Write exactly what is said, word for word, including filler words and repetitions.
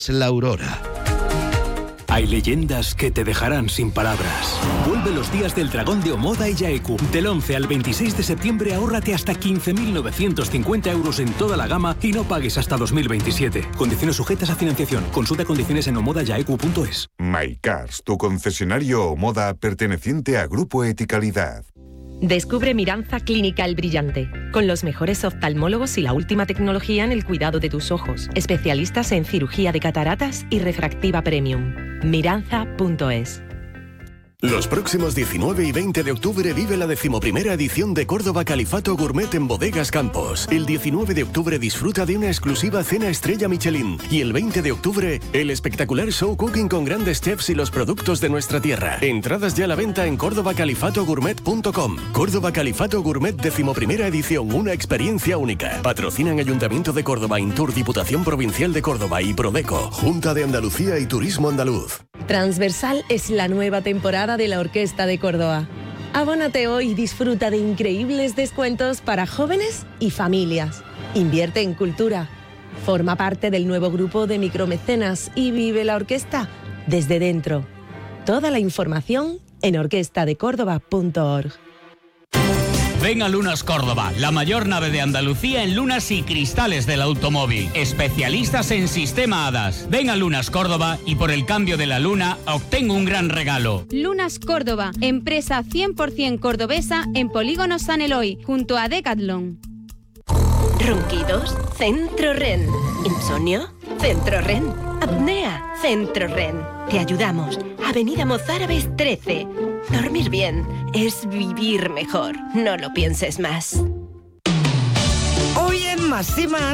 La Aurora. Hay leyendas que te dejarán sin palabras. Vuelve los días del dragón de Omoda y Yaeku. Del once al veintiséis de septiembre ahórrate hasta quince mil novecientos cincuenta euros en toda la gama y no pagues hasta dos mil veintisiete. Condiciones sujetas a financiación. Consulta condiciones en omoda yaeku punto es. MyCars, tu concesionario Omoda perteneciente a Grupo Eticalidad. Descubre Miranza Clínica El Brillante, con los mejores oftalmólogos y la última tecnología en el cuidado de tus ojos. Especialistas en cirugía de cataratas y refractiva premium. miranza punto es. Los próximos diecinueve y veinte de octubre vive la decimoprimera edición de Córdoba Califato Gourmet en Bodegas Campos. El diecinueve de octubre disfruta de una exclusiva cena estrella Michelin. Y el veinte de octubre, el espectacular show cooking con grandes chefs y los productos de nuestra tierra. Entradas ya a la venta en córdoba califato gourmet punto com. Córdoba Califato Gourmet decimoprimera edición, una experiencia única. Patrocinan Ayuntamiento de Córdoba, Intur, Diputación Provincial de Córdoba y Prodeco, Junta de Andalucía y Turismo Andaluz. Transversal es la nueva temporada de la Orquesta de Córdoba. Abónate hoy y disfruta de increíbles descuentos para jóvenes y familias. Invierte en cultura. Forma parte del nuevo grupo de micromecenas y vive la orquesta desde dentro. Toda la información en orquesta de córdoba punto org. Ven a Lunas Córdoba, la mayor nave de Andalucía en lunas y cristales del automóvil. Especialistas en sistema HADAS. Ven a Lunas Córdoba y por el cambio de la luna obtén un gran regalo. Lunas Córdoba, empresa cien por ciento cordobesa en Polígono San Eloy, junto a Decathlon. Ronquidos, Centro Ren. Insomnio, Centro Ren. Apnea, Centro Ren. Te ayudamos. Avenida Mozárabes trece. Dormir bien es vivir mejor. No lo pienses más. Hoy en Más y Más